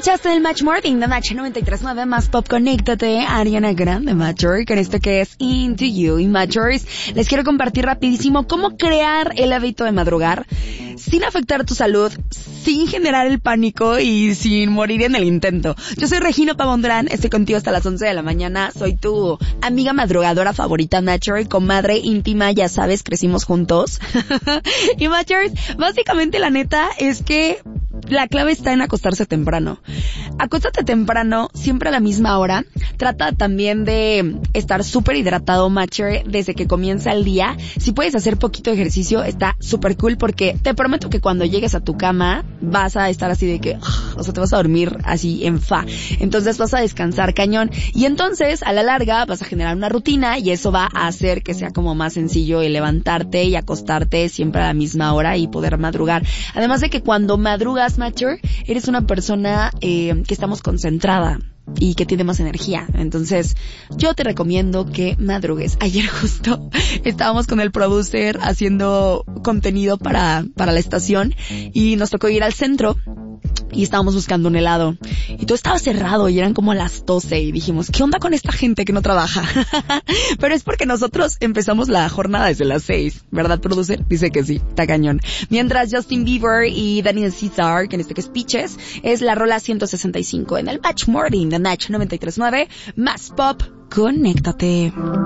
Escuchaste el Match Morning de Match 93.9 más pop. Conéctate, Ariana Grande Mature, con esto que es Into You. Y Matures, les quiero compartir rapidísimo cómo crear el hábito de madrugar sin afectar tu salud, sin generar el pánico y sin morir en el intento. Yo soy Regina Pavondrán, estoy contigo hasta las 11 de la mañana. Soy tu amiga madrugadora favorita, Mature, comadre íntima, ya sabes, crecimos juntos. Y Matures, básicamente la neta es que la clave está en acostarse temprano. Acuéstate temprano, siempre a la misma hora. Trata también de estar súper hidratado, Matcher, desde que comienza el día. Si puedes hacer poquito ejercicio, está súper cool porque te prometo que cuando llegues a tu cama vas a estar así de que, o sea, te vas a dormir así en fa. Entonces vas a descansar cañón. Y entonces, a la larga, vas a generar una rutina y eso va a hacer que sea como más sencillo el levantarte y acostarte siempre a la misma hora y poder madrugar. Además de que cuando madrugas, Mature, eres una persona que estamos concentrada y que tiene más energía. Entonces, yo te recomiendo que madrugues. Ayer justo estábamos con el producer haciendo contenido para la estación y nos tocó ir al centro y estábamos buscando un helado y todo estaba cerrado y eran como las 12 y dijimos, ¿qué onda con esta gente que no trabaja? Pero es porque nosotros empezamos la jornada desde las 6, ¿verdad, producer? Dice que sí, está cañón. Mientras Justin Bieber y Daniel Caesar, que en este que es Peaches, es la rola 165 en el Match Morning de Match 93.9, más pop, conéctate.